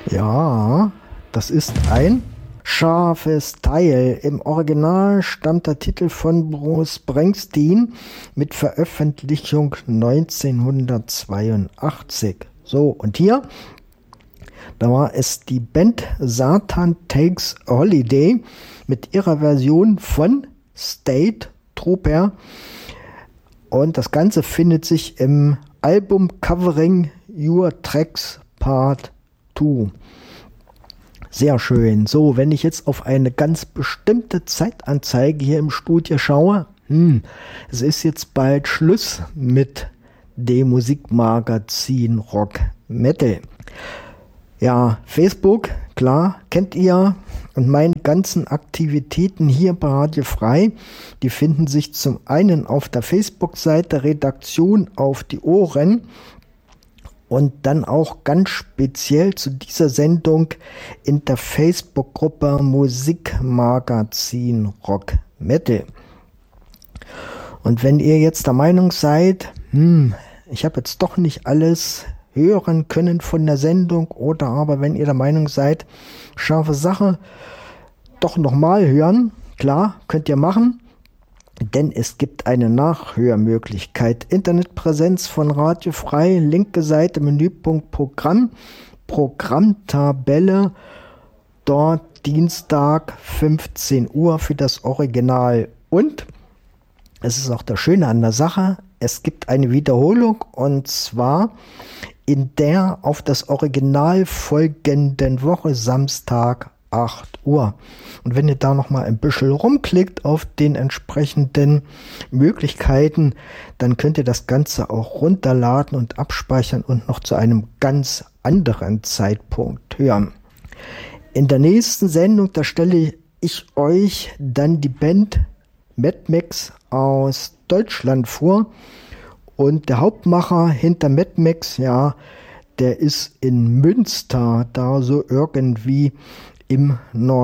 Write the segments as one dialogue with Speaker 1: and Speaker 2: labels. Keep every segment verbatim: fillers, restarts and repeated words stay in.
Speaker 1: Ja, das ist ein scharfes Teil. Im Original stammt der Titel von Bruce Springsteen mit Veröffentlichung neunzehnhundertzweiundachtzig. So, und hier, da war es die Band Satan Takes a Holiday mit ihrer Version von State Trooper. Und das Ganze findet sich im Album Covering Your Tracks Part zwei. Sehr schön. So, wenn ich jetzt auf eine ganz bestimmte Zeitanzeige hier im Studio schaue, hm, es ist jetzt bald Schluss mit dem Musikmagazin Rock Metal. Ja, Facebook, klar, kennt ihr. Und meine ganzen Aktivitäten hier bei Radio Frei, die finden sich zum einen auf der Facebook-Seite Redaktion auf die Ohren und dann auch ganz speziell zu dieser Sendung in der Facebook-Gruppe Musikmagazin Rock Metal. Und wenn ihr jetzt der Meinung seid, hm, ich habe jetzt doch nicht alles hören können von der Sendung, oder aber wenn ihr der Meinung seid, scharfe Sache, doch nochmal hören, klar, könnt ihr machen, denn es gibt eine Nachhörmöglichkeit. Internetpräsenz von Radio Frei, linke Seite, Menüpunkt Programm, Programmtabelle, dort Dienstag fünfzehn Uhr für das Original. Und es ist auch das Schöne an der Sache, es gibt eine Wiederholung, und zwar in der auf das Original folgenden Woche, Samstag, acht Uhr. Und wenn ihr da nochmal ein bisschen rumklickt auf den entsprechenden Möglichkeiten, dann könnt ihr das Ganze auch runterladen und abspeichern und noch zu einem ganz anderen Zeitpunkt hören. In der nächsten Sendung, da stelle ich euch dann die Band Mad Max aus Deutschland vor. Und der Hauptmacher hinter Mad Max, ja, der ist in Münster, da so irgendwie im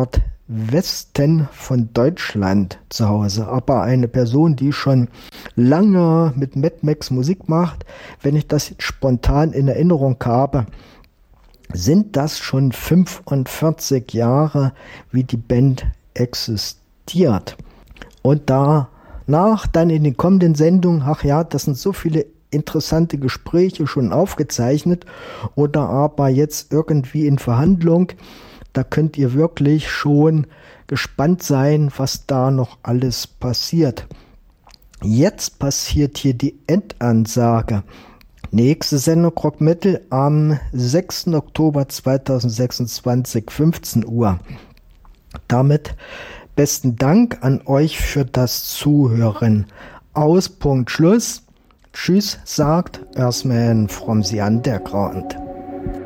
Speaker 1: Nordwesten von Deutschland zu Hause. Aber eine Person, die schon lange mit Mad Max Musik macht, wenn ich das jetzt spontan in Erinnerung habe, sind das schon fünfundvierzig Jahre, wie die Band existiert. Und da Nach, dann in den kommenden Sendungen, ach ja, das sind so viele interessante Gespräche schon aufgezeichnet oder aber jetzt irgendwie in Verhandlung. Da könnt ihr wirklich schon gespannt sein, was da noch alles passiert. Jetzt passiert hier die Endansage. Nächste Sendung Rock Metal am sechsten Oktober zweitausendsechsundzwanzig, fünfzehn Uhr. Damit besten Dank an euch für das Zuhören. Aus, Punkt, Schluss. Tschüss, sagt Earthman from the Underground.